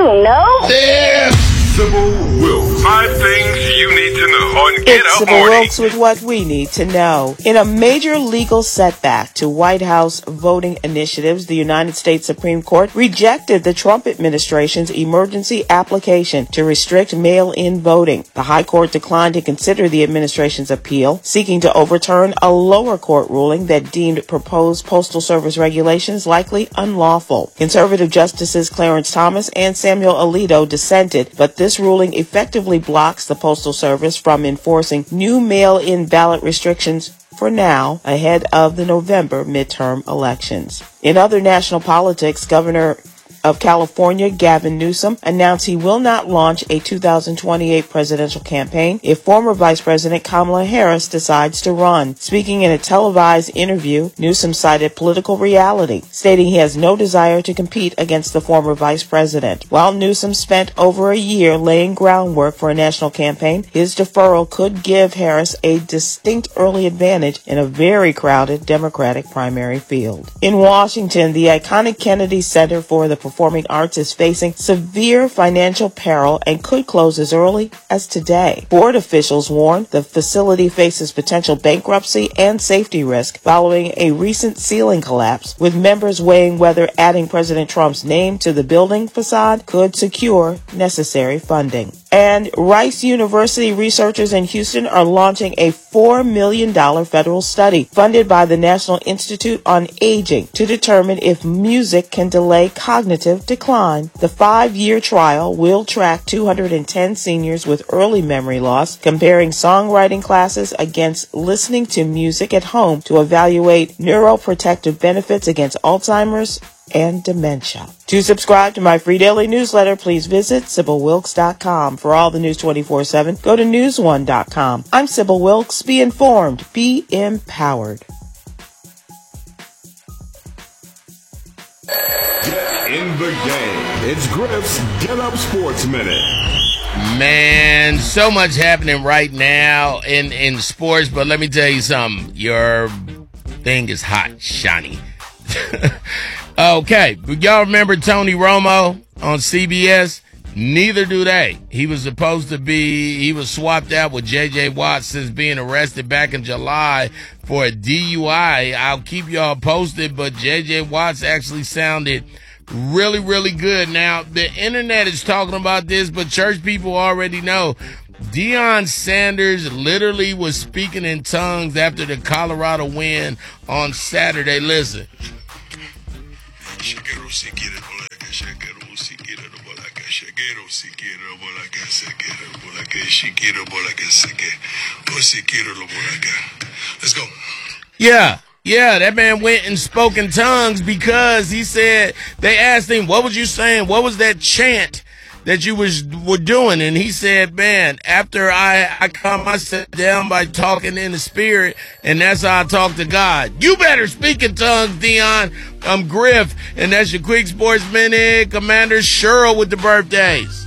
you know? Damn! Sybil Wilkes. 5 things you need to know on Get It's Up Sybil Morning. Wilkes with what we need to know. In a major legal setback to White House voting initiatives, the United States Supreme Court rejected the Trump administration's emergency application to restrict mail-in voting. The High Court declined to consider the administration's appeal, seeking to overturn a lower court ruling that deemed proposed Postal Service regulations likely unlawful. Conservative Justices Clarence Thomas and Samuel Alito dissented, but this ruling effectively blocks the Postal Service from enforcing new mail-in ballot restrictions for now, ahead of the November midterm elections. In other national politics, Governor of California, Gavin Newsom, announced he will not launch a 2028 presidential campaign if former Vice President Kamala Harris decides to run. Speaking in a televised interview, Newsom cited political reality, stating he has no desire to compete against the former vice president. While Newsom spent over a year laying groundwork for a national campaign, his deferral could give Harris a distinct early advantage in a very crowded Democratic primary field. In Washington, the iconic Kennedy Center for the Performing Arts is facing severe financial peril and could close as early as today. Board officials warn the facility faces potential bankruptcy and safety risk following a recent ceiling collapse, with members weighing whether adding President Trump's name to the building facade could secure necessary funding. And Rice University researchers in Houston are launching a $4 million federal study funded by the National Institute on Aging to determine if music can delay cognitive decline. The 5-year trial will track 210 seniors with early memory loss, comparing songwriting classes against listening to music at home to evaluate neuroprotective benefits against Alzheimer's and dementia. To subscribe to my free daily newsletter, please visit SybilWilkes.com. For all the news 24/7, go to NewsOne.com. I'm Sybil Wilkes. Be informed. Be empowered. Get in the game. It's Griff's Get Up Sports Minute. Man, so much happening right now in sports, but let me tell you something. Your thing is hot, shiny. Okay, y'all remember Tony Romo on CBS? Neither do they. He was swapped out with J.J. Watt since being arrested back in July for a DUI. I'll keep y'all posted, but J.J. Watt's actually sounded really, really good. Now, the internet is talking about this, but church people already know. Deion Sanders literally was speaking in tongues after the Colorado win on Saturday. Listen. Let's go. Yeah, that man went and spoke in tongues because he said, they asked him, what was you saying? What was that chant that you were doing? And he said, man, after I calm myself down by talking in the spirit, and that's how I talk to God. You better speak in tongues, Deion. I'm Griff, and that's your Quick Sports Minute. Commander Cheryl with the birthdays.